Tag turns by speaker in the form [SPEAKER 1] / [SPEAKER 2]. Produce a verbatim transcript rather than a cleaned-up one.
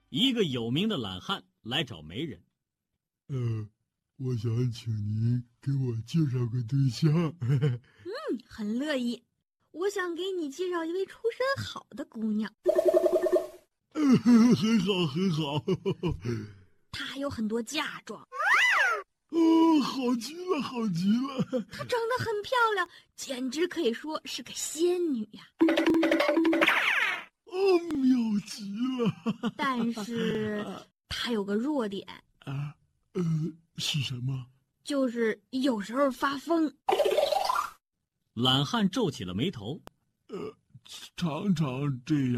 [SPEAKER 1] 一个有名的懒汉来找媒人。
[SPEAKER 2] 呃，我想请您给我介绍个对象。
[SPEAKER 3] 嗯，很乐意。我想给你介绍一位出身好的姑娘。
[SPEAKER 2] 呃，很好，很好。
[SPEAKER 3] 她还有很多嫁妆。
[SPEAKER 2] 哦，好极了，好极了！
[SPEAKER 3] 她长得很漂亮，简直可以说是个仙女呀。
[SPEAKER 2] 哦，妙极了！
[SPEAKER 3] 但是她有个弱点
[SPEAKER 2] 啊，呃，是什么？
[SPEAKER 3] 就是有时候发疯。
[SPEAKER 1] 懒汉皱起了眉头。
[SPEAKER 2] 呃，常常这样。